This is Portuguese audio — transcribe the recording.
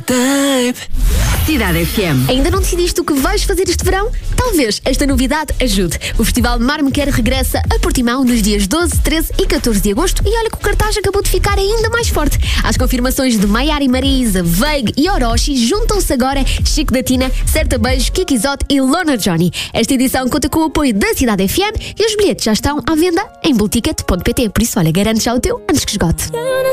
Cidade FM. Ainda não decidiste o que vais fazer este verão? Talvez esta novidade ajude. O Festival Mar Me Quer regressa a Portimão nos dias 12, 13 e 14 de agosto e olha que o cartaz acabou de ficar ainda mais forte. Às confirmações de Maiara e Marisa, Veig e Orochi juntam-se agora Chico da Tina, Certa Beijo, Kiki Zote e Lona Johnny. Esta edição conta com o apoio da Cidade FM e os bilhetes já estão à venda em bullticket.pt. Por isso, olha, garante já o teu antes que esgote.